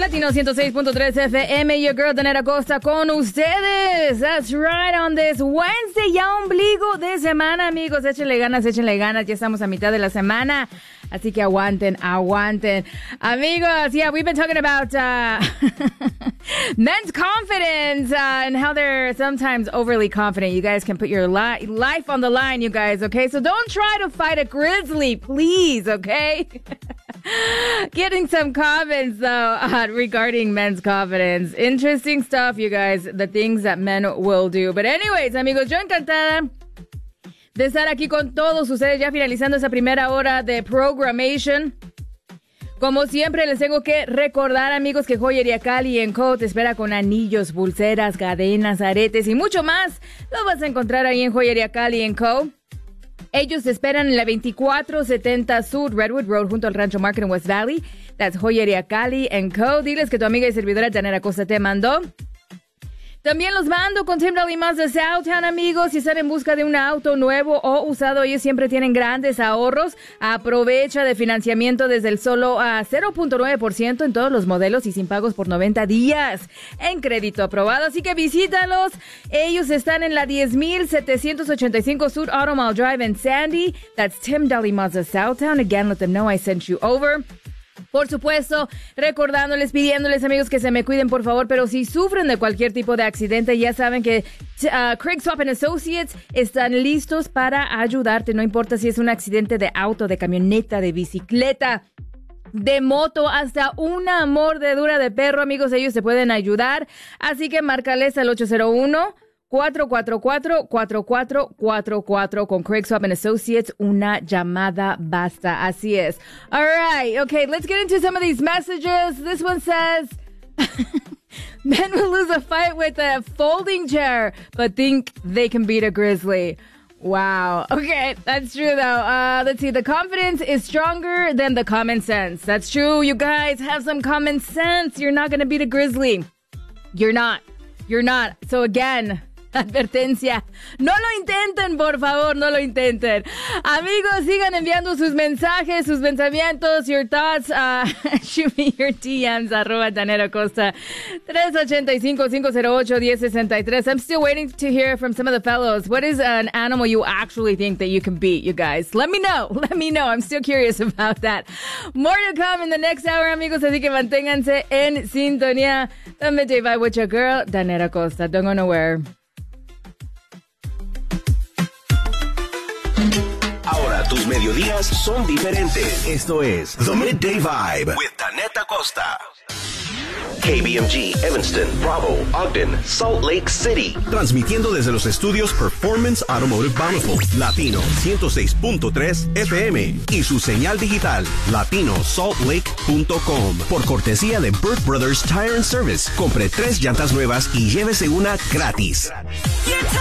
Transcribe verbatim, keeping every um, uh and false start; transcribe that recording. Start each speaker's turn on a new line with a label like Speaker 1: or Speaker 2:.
Speaker 1: Latino ciento seis punto tres F M, your girl Danetta Costa con ustedes. That's right, on this Wednesday, ya ombligo de semana, amigos. Échenle ganas, échenle ganas, ya estamos a mitad de la semana. Así que aguanten, aguanten. Amigos, yeah, we've been talking about uh, men's confidence uh, and how they're sometimes overly confident. You guys can put your li- life on the line, you guys, okay? So don't try to fight a grizzly, please, okay? Getting some comments, though, uh, regarding men's confidence. Interesting stuff, you guys, the things that men will do. But anyways, amigos, yo encantada de estar aquí con todos ustedes, ya finalizando esa primera hora de Programmation. Como siempre, les tengo que recordar, amigos, que Joyería Cali and Co. te espera con anillos, pulseras, cadenas, aretes y mucho más. Lo vas a encontrar ahí en Joyería Cali and Co. Ellos te esperan en la veinticuatro setenta Sur Redwood Road junto al Rancho Market en West Valley. That's Joyería Cali and Co. Diles que tu amiga y servidora Danetta Costa te mandó. También los mando con Tim Daly Mazda Southtown, amigos. Si están en busca de un auto nuevo o usado, ellos siempre tienen grandes ahorros. Aprovecha de financiamiento desde el solo a cero punto nueve por ciento en todos los modelos y sin pagos por noventa días. En crédito aprobado, así que visítalos. Ellos están en la diez mil setecientos ochenta y cinco Sur Auto Mall Drive en Sandy. That's Tim Daly Mazda Southtown. Again, let them know I sent you over. Por supuesto, recordándoles, pidiéndoles, amigos, que se me cuiden, por favor, pero si sufren de cualquier tipo de accidente, ya saben que uh, Craig Swap and Associates están listos para ayudarte, no importa si es un accidente de auto, de camioneta, de bicicleta, de moto, hasta una mordedura de perro, amigos, ellos te pueden ayudar, así que márcales al ocho cero uno, cuatro cuatro cuatro, cuatro cuatro cuatro cuatro con Craig Swap and Associates. Una llamada basta. Así es. All right. Okay, let's get into some of these messages. This one says, men will lose a fight with a folding chair, but think they can beat a grizzly. Wow. Okay, that's true, though. Uh, let's see. The confidence is stronger than the common sense. That's true. You guys have some common sense. You're not going to beat a grizzly. You're not. You're not. So again, advertencia, no lo intenten, por favor, no lo intenten. Amigos, sigan enviando sus mensajes, sus pensamientos, your thoughts, uh, shoot me your D Ms, arroba Danetta Costa, tres ocho cinco, cinco cero ocho, uno cero seis tres. I'm still waiting to hear from some of the fellows. What is an animal you actually think that you can beat, you guys? Let me know, let me know. I'm still curious about that. More to come in the next hour, amigos, así que manténganse en sintonía. The Midday Vibe with your girl, Danetta Costa. Don't go nowhere.
Speaker 2: Ahora tus mediodías son diferentes. Esto es The Midday Vibe with Danetta Costa. K B M G, Evanston, Bravo, Ogden, Salt Lake City. Transmitiendo desde los estudios Performance Automotive Bountiful, Latino ciento seis punto tres F M y su señal digital, latino salt lake punto com. Por cortesía de Burt Brothers Tire and Service. Compre tres llantas nuevas y llévese una gratis.